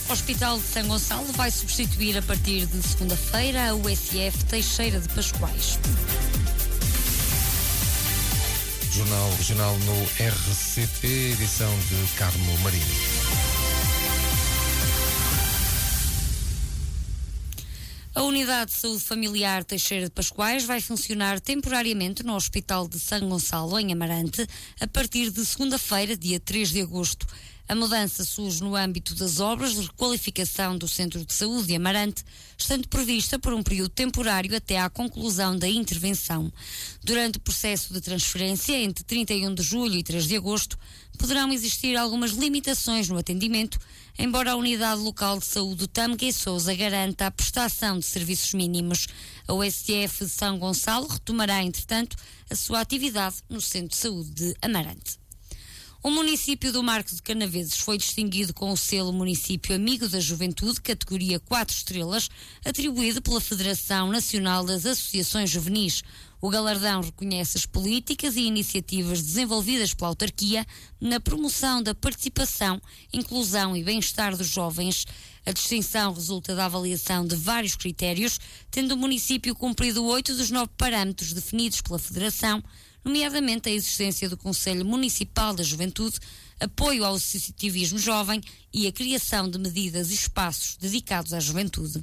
O Hospital de São Gonçalo vai substituir a partir de segunda-feira a USF Teixeira de Pascoais. Jornal Regional no RCP, edição de Carmo Marinho. A Unidade de Saúde Familiar Teixeira de Pascoais vai funcionar temporariamente no Hospital de São Gonçalo, em Amarante, a partir de segunda-feira, dia 3 de agosto. A mudança surge no âmbito das obras de requalificação do Centro de Saúde de Amarante, estando prevista por um período temporário até à conclusão da intervenção. Durante o processo de transferência, entre 31 de julho e 3 de agosto, poderão existir algumas limitações no atendimento, embora a Unidade Local de Saúde Tâmega e Sousa garanta a prestação de serviços mínimos. A USF de São Gonçalo retomará, entretanto, a sua atividade no Centro de Saúde de Amarante. O município do Marco de Canaveses foi distinguido com o selo Município Amigo da Juventude, categoria 4 estrelas, atribuído pela Federação Nacional das Associações Juvenis. O galardão reconhece as políticas e iniciativas desenvolvidas pela autarquia na promoção da participação, inclusão e bem-estar dos jovens. A distinção resulta da avaliação de vários critérios, tendo o município cumprido 8 dos 9 parâmetros definidos pela Federação, nomeadamente a existência do Conselho Municipal da Juventude, apoio ao associativismo jovem e a criação de medidas e espaços dedicados à juventude.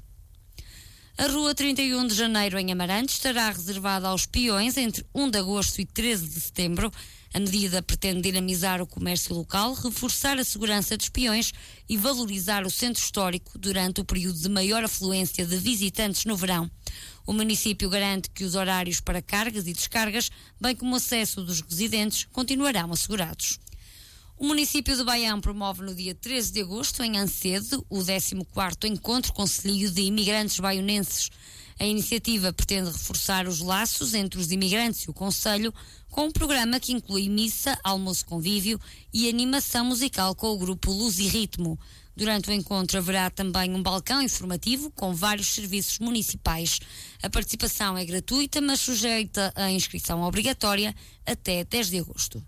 A Rua 31 de Janeiro, em Amarante, estará reservada aos peões entre 1 de agosto e 13 de setembro. A medida pretende dinamizar o comércio local, reforçar a segurança dos peões e valorizar o centro histórico durante o período de maior afluência de visitantes no verão. O município garante que os horários para cargas e descargas, bem como o acesso dos residentes, continuarão assegurados. O município de Baião promove no dia 13 de agosto, em Ancede, o 14º Encontro Concelhio de Imigrantes Baionenses. A iniciativa pretende reforçar os laços entre os imigrantes e o Concelho, com um programa que inclui missa, almoço convívio e animação musical com o grupo Luz e Ritmo. Durante o encontro haverá também um balcão informativo com vários serviços municipais. A participação é gratuita, mas sujeita à inscrição obrigatória até 10 de agosto.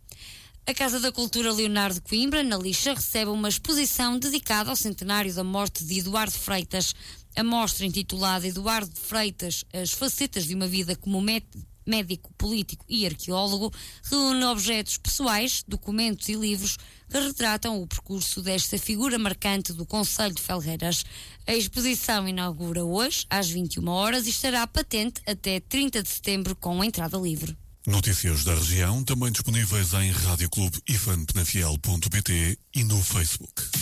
A Casa da Cultura Leonardo Coimbra, na Lixa, recebe uma exposição dedicada ao centenário da morte de Eduardo Freitas. A mostra, intitulada Eduardo Freitas, as facetas de uma vida como médico, político e arqueólogo, reúne objetos pessoais, documentos e livros que retratam o percurso desta figura marcante do Concelho de Felgueiras. A exposição inaugura hoje, às 21 horas, e estará patente até 30 de setembro com entrada livre. Notícias da região também disponíveis em radioclubeifanpenafiel.pt e no Facebook.